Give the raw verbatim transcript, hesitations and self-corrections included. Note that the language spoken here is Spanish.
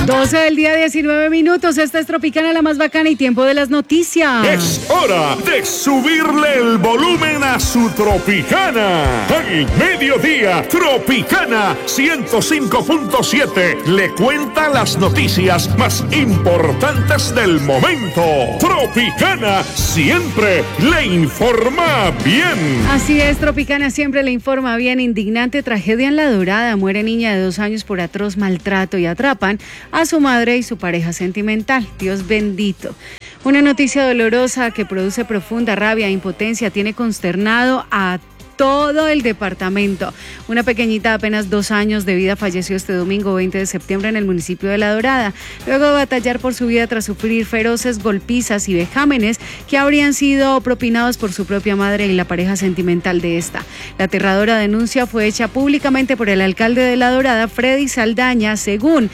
doce del día, diecinueve minutos. Esta es Tropicana, la más bacana, y tiempo de las noticias. Es hora de subirle el volumen a su Tropicana. Al mediodía, Tropicana ciento cinco punto siete le cuenta las noticias más importantes del momento. Tropicana siempre le informa bien. Así es, Tropicana siempre le informa bien. Indignante tragedia en La Dorada. Muere niña de dos años por atroz maltrato y atrapan a su madre y su pareja sentimental. Dios bendito. Una noticia dolorosa que produce profunda rabia e impotencia tiene consternado a todo el departamento. Una pequeñita de apenas dos años de vida falleció este domingo veinte de septiembre en el municipio de La Dorada, luego de batallar por su vida tras sufrir feroces golpizas y vejámenes que habrían sido propinados por su propia madre y la pareja sentimental de esta. La aterradora denuncia fue hecha públicamente por el alcalde de La Dorada, Freddy Saldaña, según